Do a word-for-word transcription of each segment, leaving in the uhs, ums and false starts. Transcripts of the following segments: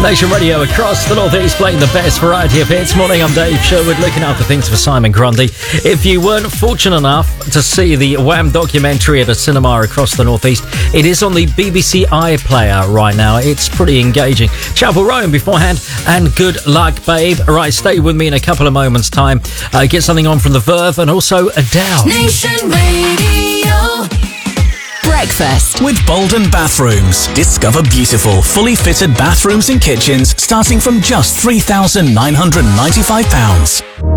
Nation Radio across the Northeast, playing the best variety of hits. Morning, I'm Dave Sherwood, looking after things for Simon Grundy. If you weren't fortunate enough to see the Wham documentary at a cinema across the Northeast, it is on the B B C iPlayer right now. It's pretty engaging. Chapel Roan beforehand, and Good Luck Babe. Right, stay with me in a couple of moments' time. Uh, get something on from The Verve and also Adele. Nation Radio. Breakfast with Bolden Bathrooms. Discover beautiful, fully fitted bathrooms and kitchens starting from just three thousand nine hundred ninety-five pounds.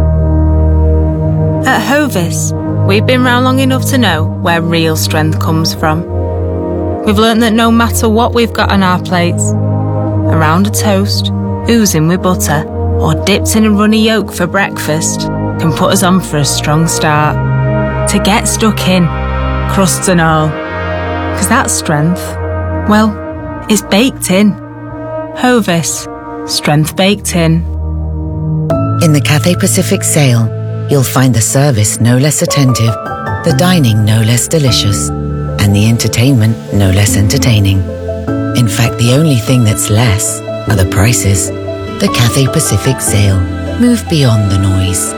At Hovis, we've been round long enough to know where real strength comes from. We've learnt that no matter what we've got on our plates, around a toast, oozing with butter, or dipped in a runny yolk for breakfast, can put us on for a strong start. To get stuck in, crusts and all. Because that strength, well, is baked in. Hovis, strength baked in. In the Cathay Pacific sale, you'll find the service no less attentive, the dining no less delicious, and the entertainment no less entertaining. In fact, the only thing that's less are the prices. The Cathay Pacific sale. Move beyond the noise.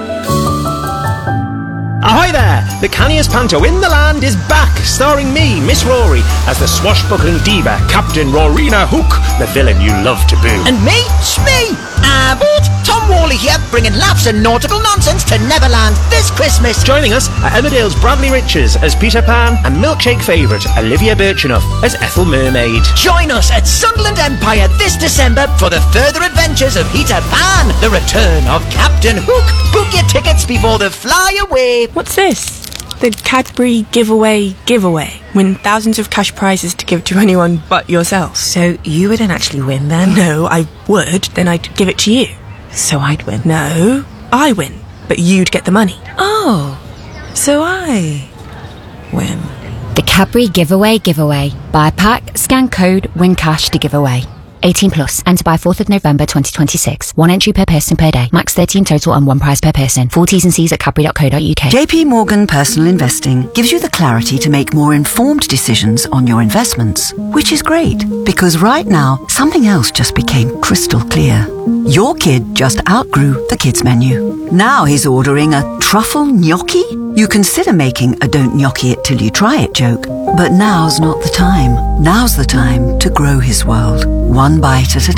Ahoy there! The canniest panto in the land is back, starring me, Miss Rory, as the swashbuckling diva, Captain Rorina Hook, the villain you love to boo. And me, Smee, Abbott, Tom Worley here, bringing laughs and nautical nonsense to Neverland this Christmas. Joining us are Emmerdale's Bradley Riches as Peter Pan and milkshake favourite Olivia Birchenough as Ethel Mermaid. Join us at Sunderland Empire this December for the further adventures of Peter Pan, the return of Captain Hook. Book your tickets before they fly away. What's this? The Cadbury giveaway giveaway. Win thousands of cash prizes to give to anyone but yourself. So you wouldn't actually win then? No, I would. Then I'd give it to you. So I'd win? No, I win. But you'd get the money. Oh, so I win. The Cadbury giveaway giveaway. Buy a pack, scan code, win cash to give away. eighteen plus. Enter by fourth of November twenty twenty-six. One entry per person per day. Max thirty in total and one prize per person. Full T's and C's at cadbury dot co dot uk. J P Morgan Personal Investing gives you the clarity to make more informed decisions on your investments, which is great because right now something else just became crystal clear. Your kid just outgrew the kids menu. Now he's ordering a truffle gnocchi. You consider making a don't gnocchi it till you try it joke, but now's not the time. Now's the time to grow his world, one bite at a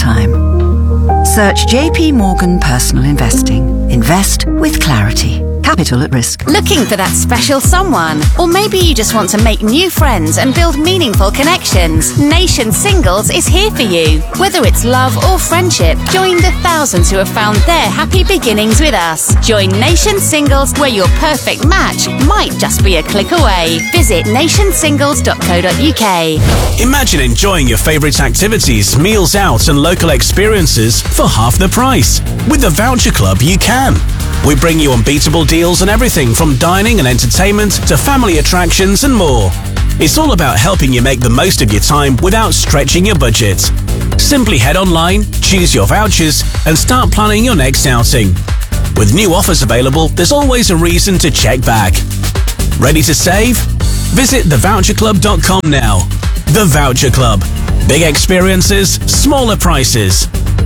time. Search J P Morgan Personal Investing. Invest with clarity. Capital at risk. Looking for that special someone? Or maybe you just want to make new friends and build meaningful connections. Nation Singles is here for you. Whether it's love or friendship, join the thousands who have found their happy beginnings with us. Join Nation Singles, where your perfect match might just be a click away. Visit nation singles dot co dot uk. Imagine enjoying your favourite activities, meals out and local experiences for half the price. With the Voucher Club you can. We bring you unbeatable deals on everything from dining and entertainment to family attractions and more. It's all about helping you make the most of your time without stretching your budget. Simply head online, choose your vouchers and start planning your next outing. With new offers available, there's always a reason to check back. Ready to save? Visit the voucher club dot com now. The Voucher Club. Big experiences, smaller prices.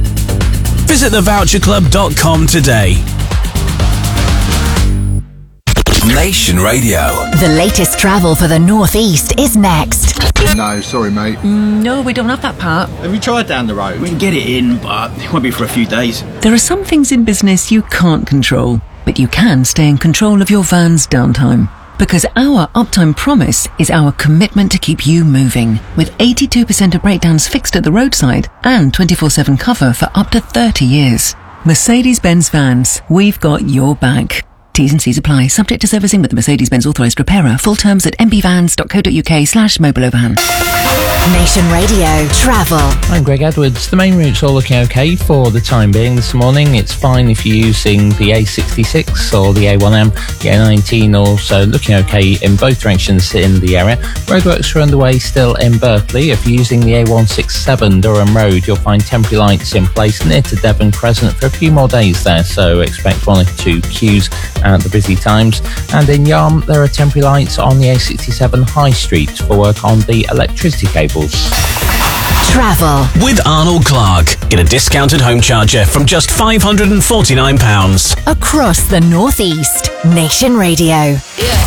Visit the voucher club dot com today. Nation Radio. The latest travel for the Northeast is next. No, sorry, mate. Mm, no, we don't have that part. Have you tried down the road? We can get it in, but it won't be for a few days. There are some things in business you can't control, but you can stay in control of your van's downtime. Because our uptime promise is our commitment to keep you moving, with eighty-two percent of breakdowns fixed at the roadside and twenty-four seven cover for up to thirty years. Mercedes-Benz Vans, we've got your back. T's and C's apply. Subject to servicing with the Mercedes-Benz authorised repairer. Full terms at m b vans dot co dot uk slash mobilovan. Nation Radio Travel. I'm Greg Edwards. The main routes all looking okay for the time being this morning. It's fine if you're using the A sixty-six or the A one M. The A nineteen also looking okay in both directions in the area. Roadworks are underway still in Berkeley. If you're using the A one sixty-seven Durham Road, you'll find temporary lights in place near to Devon Crescent for a few more days there, so expect one or two queues at the busy times. And in Yarm, there are temporary lights on the A sixty-seven High Street for work on the electricity cables. Travel. With Arnold Clark. Get a discounted home charger from just five hundred forty-nine pounds. Across the Northeast. Nation Radio.